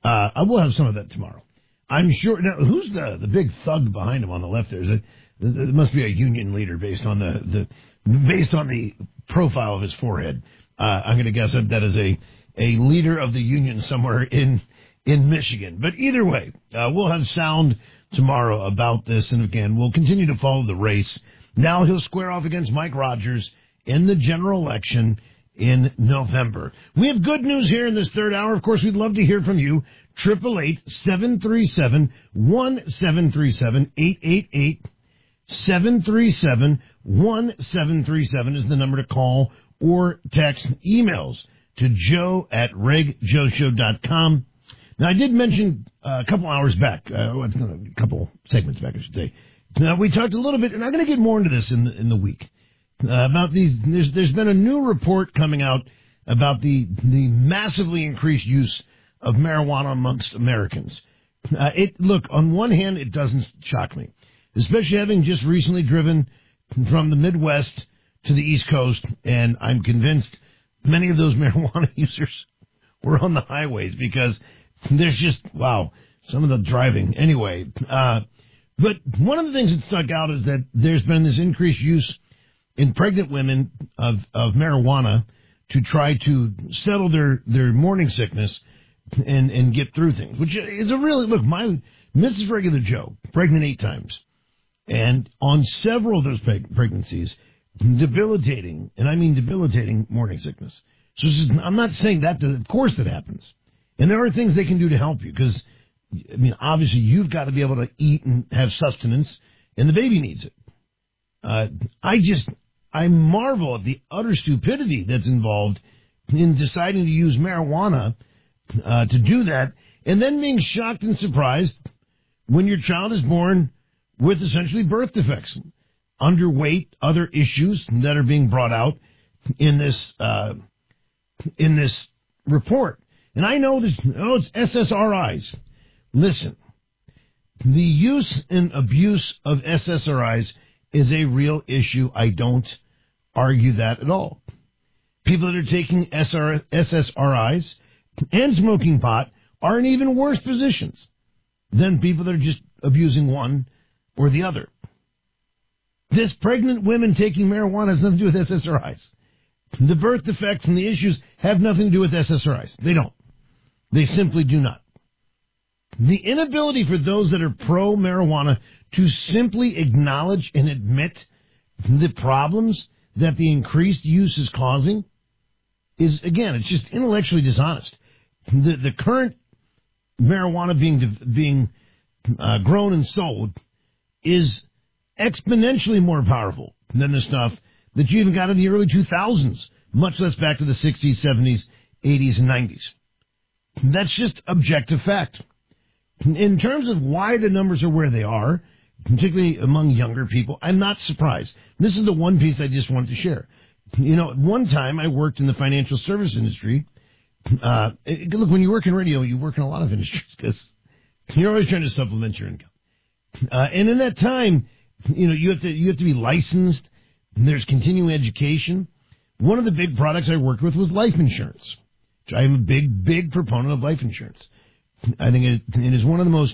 I will have some of that tomorrow. I'm sure. Now, who's the big thug behind him on the left there? It must be a union leader based on the profile of his forehead. I'm going to guess that is a leader of the union somewhere in Michigan. But either way, we'll have sound tomorrow about this. And again, we'll continue to follow the race. Now he'll square off against Mike Rogers in the general election in November. We have good news here in this third hour. Of course, we'd love to hear from you. 888-737-1737, 888-737-1737 is the number to call or text. Emails to joe@regjoshow.com. Now, I did mention a couple hours back, a couple segments back, I should say. Now, we talked a little bit, and I'm going to get more into this in the week, about these. There's been a new report coming out about the massively increased use of marijuana amongst Americans. Look, on one hand, it doesn't shock me, especially having just recently driven from the Midwest to the East Coast, and I'm convinced many of those marijuana users were on the highways because there's just, wow, some of the driving. Anyway, but one of the things that stuck out is that there's been this increased use in pregnant women of marijuana to try to settle their morning sickness and get through things, which is a really, look, my Mrs. Regular Joe, pregnant 8 times, and on several of those pregnancies, debilitating, and I mean debilitating morning sickness. So I'm not saying that, of course that happens. And there are things they can do to help you because, I mean, obviously you've got to be able to eat and have sustenance, and the baby needs it. I marvel at the utter stupidity that's involved in deciding to use marijuana to do that, and then being shocked and surprised when your child is born with essentially birth defects, underweight, other issues that are being brought out in this report. And I know this, it's SSRIs. Listen, the use and abuse of SSRIs is a real issue. I don't argue that at all. People that are taking SSRIs and smoking pot are in even worse positions than people that are just abusing one or the other. This pregnant women taking marijuana has nothing to do with SSRIs. The birth defects and the issues have nothing to do with SSRIs. They don't. They simply do not. The inability for those that are pro-marijuana to simply acknowledge and admit the problems that the increased use is causing is, again, it's just intellectually dishonest. The current marijuana being grown and sold is exponentially more powerful than the stuff that you even got in the early 2000s, much less back to the 60s, 70s, 80s, and 90s. That's just objective fact. In terms of why the numbers are where they are, particularly among younger people, I'm not surprised. This is the one piece I just wanted to share. You know, at one time I worked in the financial service industry. Look, when you work in radio, you work in a lot of industries because you're always trying to supplement your income. And in that time, you know, you have to be licensed. There's continuing education. One of the big products I worked with was life insurance. I'm a big proponent of life insurance. I think it is one of the most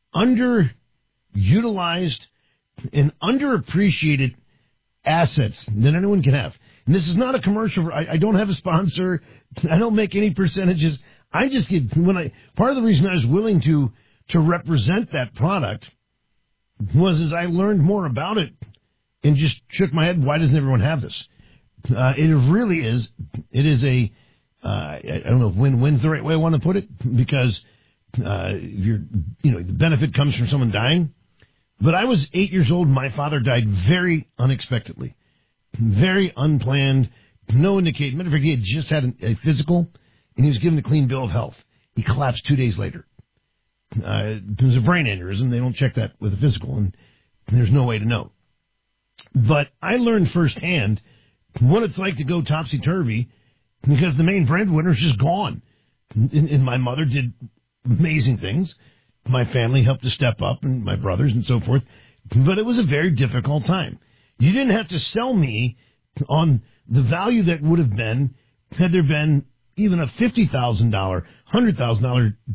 underutilized and underappreciated assets that anyone can have. And this is not a commercial. I don't have a sponsor. I don't make any percentages. I just get part of the reason I was willing to represent that product was as I learned more about it and just shook my head. Why doesn't everyone have this? It really is. It is a. I don't know if win-win's the right way I want to put it because the benefit comes from someone dying. But I was 8 years old. My father died very unexpectedly, very unplanned, no indication. Matter of fact, he had just had a physical, and he was given a clean bill of health. He collapsed 2 days later. It was a brain aneurysm. They don't check that with a physical, and there's no way to know. But I learned firsthand what it's like to go topsy-turvy because the main breadwinner is just gone. And my mother did amazing things. My family helped to step up, and my brothers and so forth. But it was a very difficult time. You didn't have to sell me on the value that would have been had there been even a $50,000, $100,000